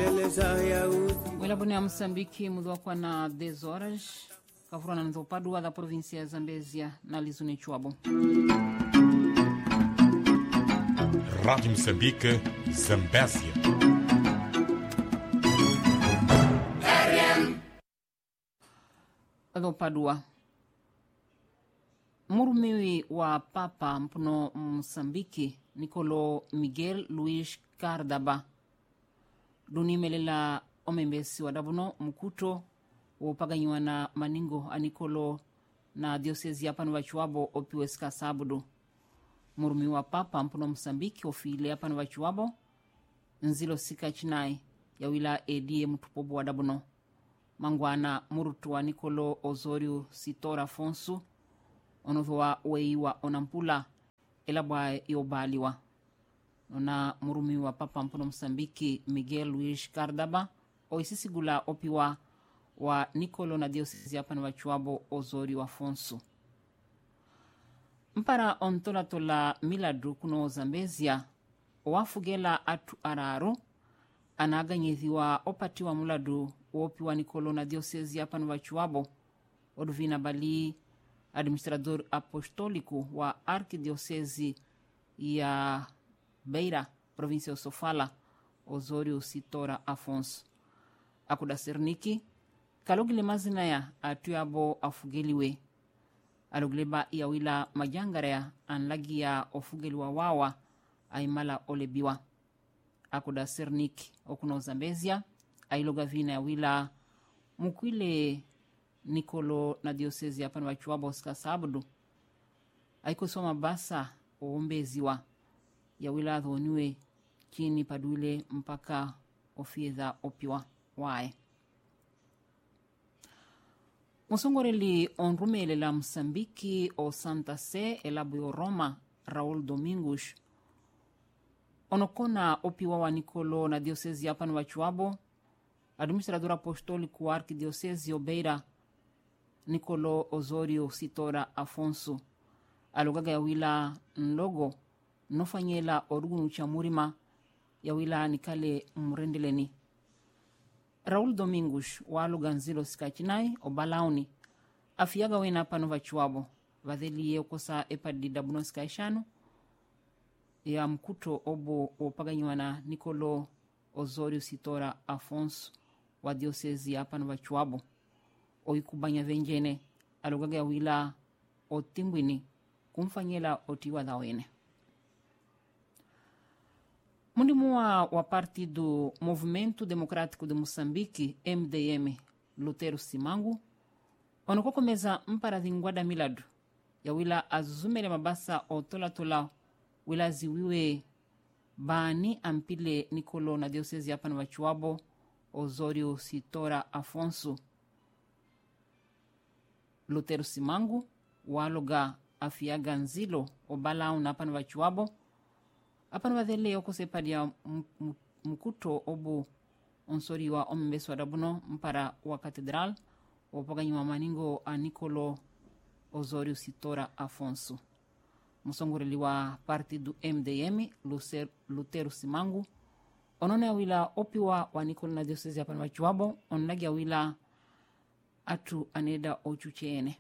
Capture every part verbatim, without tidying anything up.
Wela bone a Moçambique mudou kwa na dez horas. Kavurana na Padua da província ya Zambésia na Lizune Chuabo. Rádio Moçambique, Zambésia. Do Padua. Murumiwi wa Papa mpuno Moçambique Nicolo Miguel Luís Cardaba dunimelela omembesi wa dabuno mkuto wopaganyiwa na maningo anikolo na diosezi yapano wachuabo opiweska sabudu. Murumi wa Papa mpuno Moçambique ofile yapano wachuabo nzilo sika chinai ya wila edie mtupobu wa dabuno. Mangwana murutu wa Nicolo Osorio Sitora Afonso onovewa weiwa onampula elabwa yobaliwa. Nona murumi wa Papa mpuno Moçambique Miguel Luís Cardaba oisisigula opiwa wa Nicolo na diosezi yapano wachuabo Osorio Afonso. Mpara ontola tola miladu kuno Zambésia owafugela atu araro anaganyethiwa opatiwa muladu wopiwa Nicolo na diosezi yapano wachuabo oduvina bali administrador apostólico wa arquidiocese ya Beira, província de Sofala, Osorio Sitora Afonso. Akuda Serniki, kalogile mazina ya atuyabo afugeliwe. Alogleba ya wila majangarea anlagi ya ofugeliwa wawa aimala olebiwa. Akuda Serniki, okuno Zambésia, ailoga vina ya wila mukwile Nicolo na diosezi ya pano wachuabo ska sabudu. Aiko soma basa oombeziwa ya wila dhoniwe chini paduile mpaka ofiedha opiwa wae. Musongoreli onrumele la Moçambique o Santa Sé elabu yo Roma Raul Domingos onokona opiwa wa Nicolo na diosezi ya pano wachuabo administrador apostólico wa arquidiocese o Beira Nicolo Osorio Sitora Afonso alugaga ya wila nlogo nofanyela orugunu cha murima ya wila nikale mrendeleni. Raul Domingos waluga nzilo sikachinai obalauni afiaga wena pano vachuabo vadheli ye ukosa epadi dabuno sikaishanu ya mkuto obo opaganywa na Nicolo Osorio Sitora Afonso wa diosezi ya pano vachuabo oikubanya venjene alugaga ya wila otimbwini kumfanyela otiwa dhawene. Mundimua wa Partido Movimento Democrático de Moçambique, M D M, Lutero Simangu, onokokomeza mpara dhingwada miladu ya wila azuzumele mabasa otola tola wila ziwiwe bani ampile Nicolo na diosezi hapa na wachuabo Osorio Sitora Afonso. Lutero Simangu waloga afiaga nzilo obalau na hapa na wachuabo hapa na wadhele okose padia mkuto obu onsori wa omembeso adabuno mpara wa katedral wapaganyi wa maningo a Nicolo Osorio Sitora Afonso. Musongoreli wa Partido M D M Lutero Simangu onone wila opiwa wa Nicolo na diosezi hapa na wachuabo onlagi wila atu aneda ochucheene.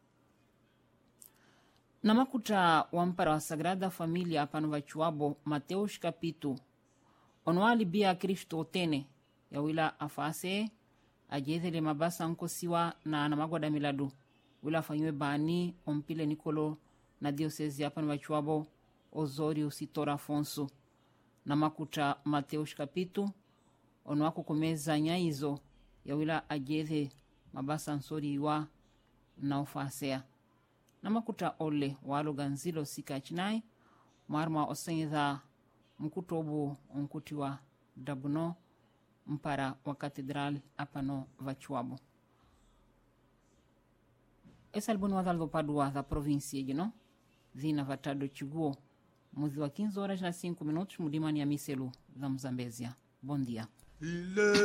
Namakuta wampara wa Sagrada Familia apano vachuabo Mateus Capito onwali bia Kristo otene ya wila afase ajethele mabasa nkosiwa na namagwada miladu wila afanywe bani ompile Nicolo na diosezi apano vachuabo Osorio Sitora Afonso. Namakuta Mateus Capito onwako kumeza nyaizo ya wila ajethe mabasa nsori iwa na ofasea. Namakuta ole waluga nzilo sika chinai marma osengeza mkutobu onkutiwa dabuno mpara wa katedral apano vachuabo. Esa albuni wadhaldo Padua da provinsia jino dhina vatado chiguo muzi wa quinze horas na cinco minutos mudimani ya miselu za Mzambésia. Bom dia.